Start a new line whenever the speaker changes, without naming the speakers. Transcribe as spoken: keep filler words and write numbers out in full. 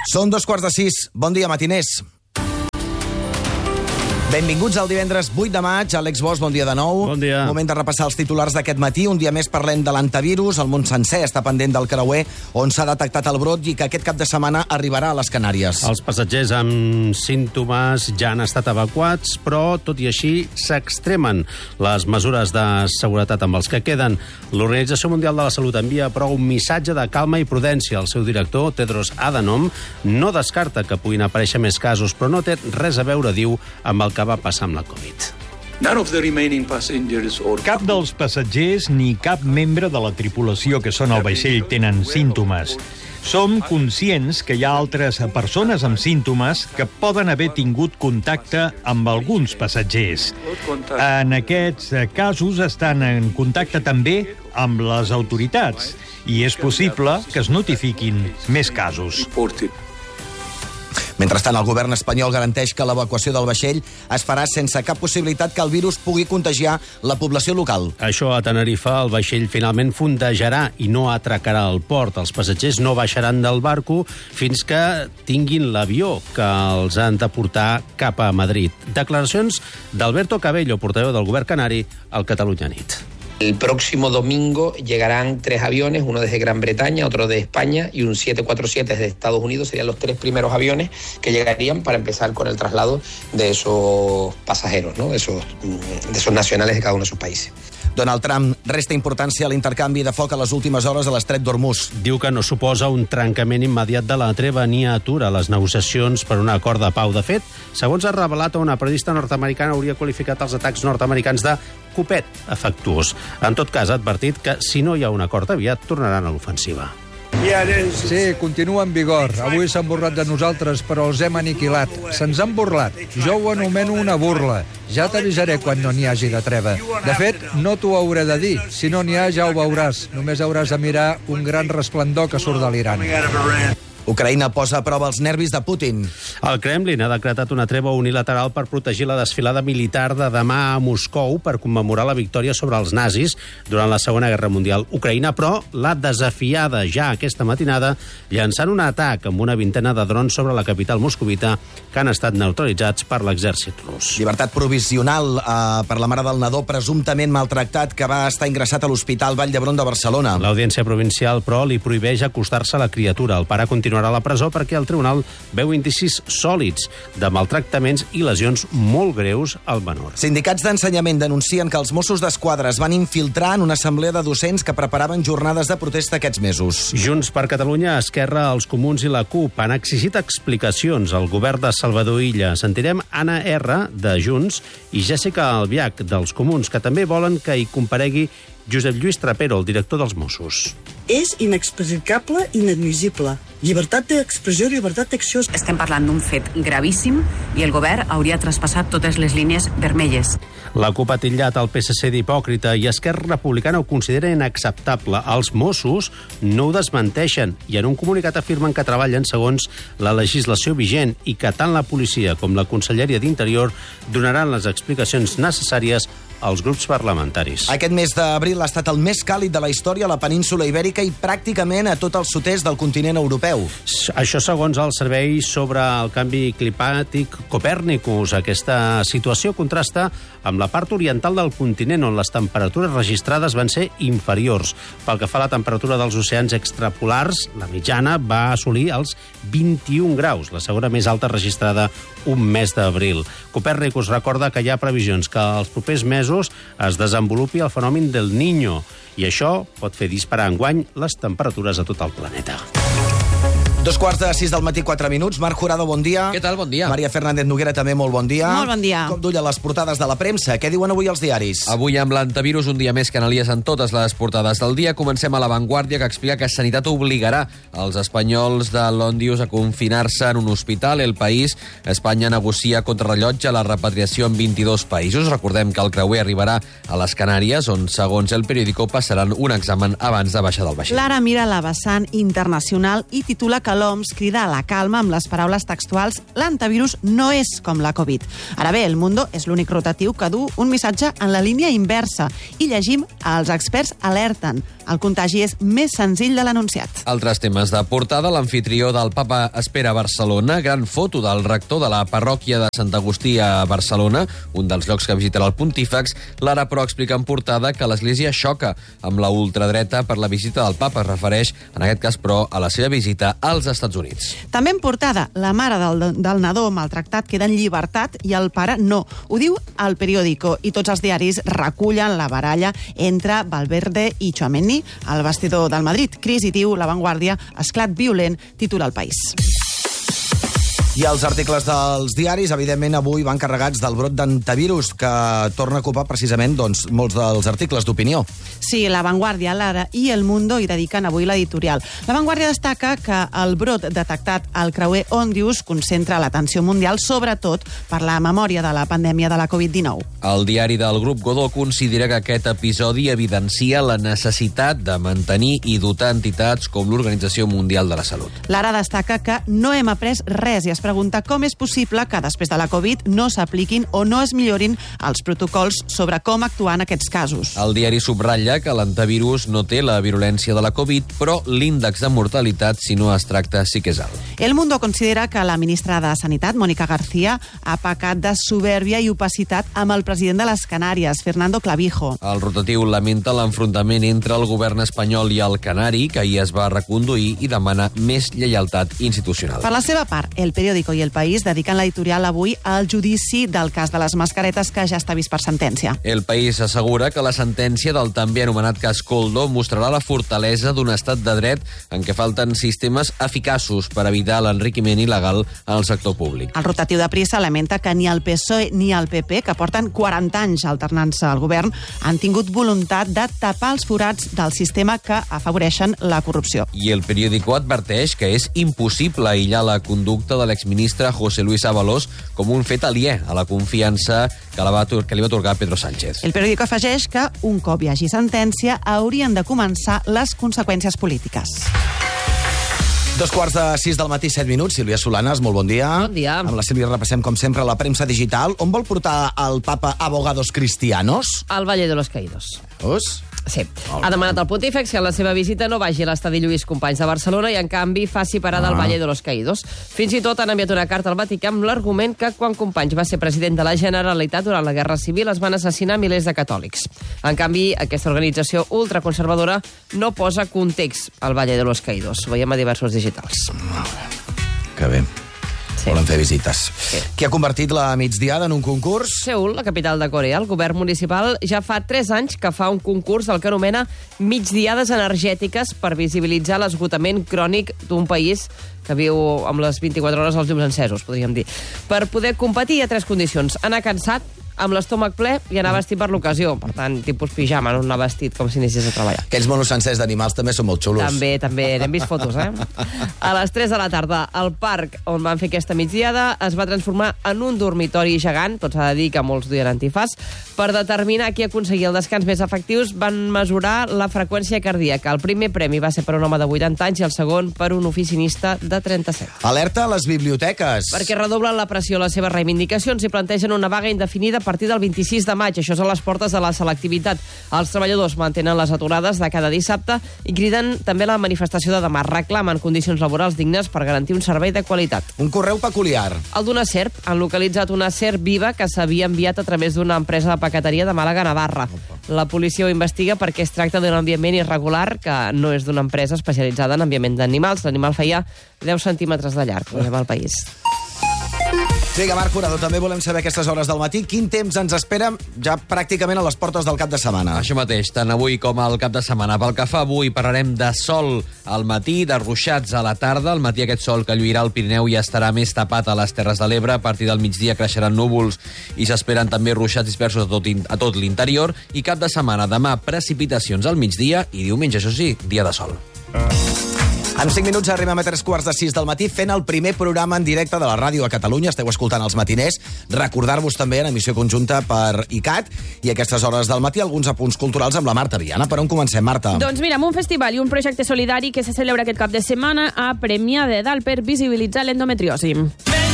Són dos quarts de sis. Bon dia, matiners. Benvinguts al divendres vuit de maig. Àlex Bosch, bon dia de nou.
Bon dia.
Moment de repassar els titulars d'aquest matí. Un dia més parlem de l'antivirus. El món sencer està pendent del creuer on s'ha detectat el brot i que aquest cap de setmana arribarà a les Canàries.
Els passatgers amb símptomes ja han estat evacuats, però, tot i així, s'extremen les mesures de seguretat amb els que queden. L'Organització Mundial de la Salut envia, però, un missatge de calma i prudència. El seu director, Tedros Adhanom, no descarta que puguin aparèixer més casos, però no té res a veure, diu, amb el que va passar amb la Covid.
Cap dels passatgers ni cap membre de la tripulació que són al vaixell tenen símptomes. Som conscients que hi ha altres persones amb símptomes que poden haver tingut contacte amb alguns passatgers. En aquests casos estan en contacte també amb les autoritats i és possible que es notifiquin més casos.
Mentrestant, el govern espanyol garanteix que l'evacuació del vaixell es farà sense cap possibilitat que el virus pugui contagiar la població local.
Això a Tenerife, el vaixell finalment fondejarà i no atracarà al port. Els passatgers no baixaran del barco fins que tinguin l'avió que els han de portar cap a Madrid. Declaracions d'Alberto Cabello, portaveu del govern canari, al Catalunya Nit.
El próximo domingo llegarán tres aviones, uno desde Gran Bretaña, otro de España y un siete cuatro siete desde Estados Unidos. Serían los tres primeros aviones que llegarían para empezar con el traslado de esos pasajeros, ¿no? de, esos, de esos nacionales de cada uno de sus países.
Donald Trump resta importància a l'intercanvi de foc a les últimes hores a l'estret d'Hormuz.
Diu que no suposa un trencament immediat de la treva ni atura les negociacions per un acord de pau. De fet, segons ha revelat, una periodista nord-americana hauria qualificat els atacs nord-americans de copet afectuós. En tot cas, ha advertit que si no hi ha un acord aviat, tornaran a l'ofensiva.
Sí, continua en vigor. Avui s'han burlat de nosaltres, però els hem aniquilat. Se'ns han burlat. Jo ho anomeno una burla. Ja t'avisaré quan no n'hi hagi de treva. De fet, no t'ho hauré de dir. Si no n'hi ha, ja ho veuràs. Només hauràs de mirar un gran resplendor que surt de l'Iran.
Ucraïna posa a prova els nervis de Putin.
El Kremlin ha decretat una treva unilateral per protegir la desfilada militar de demà a Moscou per commemorar la victòria sobre els nazis durant la Segona Guerra Mundial. Ucraïna, però, l'ha desafiada ja aquesta matinada llançant un atac amb una vintena de drons sobre la capital moscovita que han estat neutralitzats per l'exèrcit rus.
Llibertat provisional eh, per la mare del nadó presumptament maltractat que va estar ingressat a l'Hospital Vall d'Hebron de Barcelona.
L'Audiència Provincial, però, li prohibeix acostar-se a la criatura. El pare continuarà a la presó perquè el tribunal veu indicis sòlids de maltractaments i lesions molt greus al menor.
Sindicats d'ensenyament denuncien que els Mossos d'Esquadra es van infiltrar en una assemblea de docents que preparaven jornades de protesta aquests mesos.
Junts per Catalunya, Esquerra, els Comuns i la CUP han exigit explicacions al govern de Salvador Illa. Sentirem Anna R, de Junts, i Jessica Albiach, dels Comuns, que també volen que hi comparegui Josep Lluís Trapero, el director dels Mossos.
És inexplicable i inadmissible. Llibertat d'expressió i llibertat d'acció.
Estem parlant d'un fet gravíssim i el govern hauria traspassat totes les línies vermelles.
La CUP ha titllat el P S C d'hipòcrita i Esquerra Republicana ho considera inacceptable. Els Mossos no ho desmenteixen i en un comunicat afirmen que treballen segons la legislació vigent i que tant la policia com la Conselleria d'Interior donaran les explicacions necessàries als grups parlamentaris.
Aquest mes d'abril ha estat el més càlid de la història a la península Ibèrica i pràcticament a tot el sud-est del continent europeu.
Això segons el Servei sobre el Canvi Climàtic Copernicus. Aquesta situació contrasta amb la part oriental del continent, on les temperatures registrades van ser inferiors. Pel que fa a la temperatura dels oceans extrapolars, la mitjana va assolir els vint-i-un graus, la segona més alta registrada un mes d'abril. Copernicus recorda que hi ha previsions que els propers mesos es desenvolupi el fenomen del Niño i això pot fer disparar enguany les temperatures a tot el planeta.
Dos quarts de sis del matí, quatre minuts. Marc Jurado, bon dia.
Què tal? Bon dia.
Maria Fernández Noguera, també molt bon dia.
Molt bon dia.
Com duia les portades de la premsa? Què diuen avui els diaris?
Avui amb l'antivirus, un dia més que analies en totes les portades del dia. Comencem a La Vanguardia, que explica que Sanitat obligarà els espanyols de l'Òndius a confinar-se en un hospital. El País, Espanya negocia contrarrellotge la repatriació en vint-i-dos països. Recordem que el creuer arribarà a les Canàries, on, segons el periòdico, passaran un examen abans de baixar del vaixell.
L'Ara mira la vessant internacional i titula que l'O M S crida a la calma amb les paraules textuals «l'antivirus no és com la Covid». Ara bé, El Mundo és l'únic rotatiu que du un missatge en la línia inversa i llegim «Els experts alerten. El contagi és més senzill de l'anunciat».
Altres temes de portada, l'amfitrió del Papa espera a Barcelona, gran foto del rector de la parròquia de Sant Agustí a Barcelona, un dels llocs que visitarà el pontífex. L'Ara, però, explica en portada que l'Església xoca amb la ultradreta per la visita del Papa. Es refereix, en aquest cas, però, a la seva visita als Estats Units.
També en portada, la mare del, del nadó maltractat queda en llibertat i el pare no. Ho diu El Periódico i tots els diaris recullen la baralla entre Valverde i Tchouaméni al vestidor del Madrid. Crisi, diu La Vanguardia, esclat violent, titula El País.
I els articles dels diaris, evidentment, avui van carregats del brot d'antivirus, que torna a ocupar precisament doncs, molts dels articles d'opinió.
Sí, La Vanguardia, l'Ara i El Mundo hi dediquen avui l'editorial. La Vanguardia destaca que el brot detectat al creuer Ondius concentra l'atenció mundial, sobretot per la memòria de la pandèmia de la Covid dinou.
El diari del grup Godó considera que aquest episodi evidencia la necessitat de mantenir i dotar entitats com l'Organització Mundial de la Salut.
L'Ara destaca que no hem après res i es pregunta com és possible que després de la Covid no s'apliquin o no es millorin els protocols sobre com actuar en aquests casos.
El diari subratlla que l'antivirus no té la virulència de la Covid, però l'índex de mortalitat, si no es tracta, sí que és alt.
El Mundo considera que la ministra de Sanitat, Mónica García, ha pecat de soberbia i opacitat amb el president de les Canàries, Fernando Clavijo.
El rotatiu lamenta l'enfrontament entre el govern espanyol i el canari, que ahir es va reconduir, i demana més lleialtat institucional.
Per la seva part, El Periódico i El País dediquen l'editorial avui al judici del cas de les mascaretes, que ja està vist per sentència.
El País assegura que la sentència del també anomenat cas Koldo mostrarà la fortalesa d'un estat de dret en què falten sistemes eficaços per evitar l'enriquiment il·legal en el sector públic.
El rotatiu de Prisa lamenta que ni el P S O E ni el P P, que porten quaranta anys alternant-se al govern, han tingut voluntat de tapar els forats del sistema que afavoreixen la corrupció.
I El Periódico adverteix que és impossible aïllar la conducta de l'exministre José Luis Ábalos com un fet aliè a la confiança que, la va, que li va atorgar Pedro Sánchez.
El Periódico afegeix que, un cop hi hagi sentència, haurien de començar les conseqüències polítiques.
Dos quarts de sis del matí, set minuts. Sílvia Solanas, molt bon dia.
Bon dia.
Amb la Sílvia repassem, com sempre, la premsa digital. On vol portar el papa Abogados Cristianos?
Al Valle de los Caídos.
Us?
Sí. Ha demanat al pontífex que en la seva visita no vagi a l'estadi Lluís Companys de Barcelona i, en canvi, faci parada ah. al Valle de los Caídos. Fins i tot han enviat una carta al Vaticà amb l'argument que quan Companys va ser president de la Generalitat durant la Guerra Civil es van assassinar milers de catòlics. En canvi, aquesta organització ultraconservadora no posa context al Valle de los Caídos. Ho veiem a diversos digitals.
Que bé. Sí. Volen fer visites.
Sí.
Qui ha convertit la migdiada en un concurs?
Seül, la capital de Corea. El govern municipal ja fa tres anys que fa un concurs el que anomena migdiades energètiques per visibilitzar l'esgotament crònic d'un país que viu amb les vint-i-quatre hores als llums encesos, podríem dir. Per poder competir hi ha tres condicions. Anar cansat, amb l'estómac ple i anar vestit per l'ocasió. Per tant, tipus pijama, no anar vestit com si anéssis a treballar.
Aquells monos sencers d'animals també són molt xulos.
També, també. N'hem vist fotos, eh? A les tres de la tarda, el parc on van fer aquesta migdiada es va transformar en un dormitori gegant, tot s'ha de dir que molts duien antifàs. Per determinar qui aconseguia el descans més efectius, van mesurar la freqüència cardíaca. El primer premi va ser per un home de vuitanta anys i el segon per un oficinista de trenta-set.
Alerta a les biblioteques.
Perquè redoblen la pressió a les seves reivindicacions i plantegen una vaga indefinida a partir del vint-i-sis de maig. Això és a les portes de la selectivitat. Els treballadors mantenen les aturades de cada dissabte i criden també la manifestació de demà. Reclamen condicions laborals dignes per garantir un servei de qualitat.
Un correu peculiar.
El d'una serp. Han localitzat una serp viva que s'havia enviat a través d'una empresa de paqueteria de Màlaga, Navarra. La policia ho investiga perquè es tracta d'un enviament irregular que no és d'una empresa especialitzada en enviament d'animals. L'animal feia deu centímetres de llarg, ho al País.
Vinga, Marc Curado, també volem saber a aquestes hores del matí quin temps ens espera ja pràcticament a les portes del cap de setmana.
Això mateix, tant avui com al cap de setmana. Pel que fa avui parlarem de sol al matí, de ruixats a la tarda. Al matí aquest sol que lluirà al Pirineu ja estarà més tapat a les Terres de l'Ebre. A partir del migdia creixeran núvols i s'esperen també ruixats dispersos a tot, a tot l'interior. I cap de setmana, demà, precipitacions al migdia i diumenge, això sí, dia de sol.
En cinc minuts arribem a tres quarts de sis del matí fent el primer programa en directe de la ràdio a Catalunya. Esteu escoltant els matiners. Recordar-vos també en emissió conjunta per I C A T i a aquestes hores del matí alguns apunts culturals amb la Marta Viana. Per on comencem, Marta?
Doncs mira, amb un festival i un projecte solidari que se celebra aquest cap de setmana a Premià de Dalt per visibilitzar l'endometriosi.